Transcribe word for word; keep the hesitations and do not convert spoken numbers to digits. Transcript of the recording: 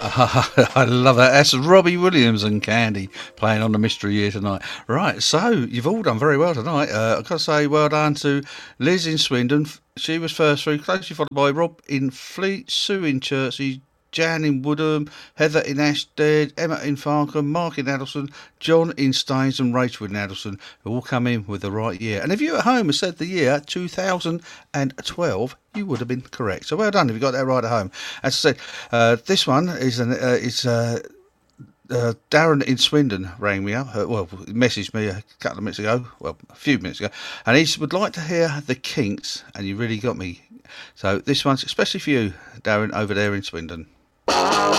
I love that. That's Robbie Williams and Candy playing on the mystery here tonight. Right, so you've all done very well tonight. Uh, I've got to say well done to Liz in Swindon. She was first through, closely followed by Rob in Fleet, Sue in Chertsey, Jan in Woodham, Heather in Ashstead, Emma in Farncombe, Mark in Addleston, John in Staines and Rachel in Addleston, who all come in with the right year. And if you at home have said the year two thousand twelve, you would have been correct. So well done if you got that right at home. As I said, uh, this one is an uh, it's uh, uh, Darren in Swindon rang me up. Uh, well, he messaged me a couple of minutes ago. Well, a few minutes ago, and he would like to hear the Kinks. And you really got me. So this one's especially for you, Darren, over there in Swindon.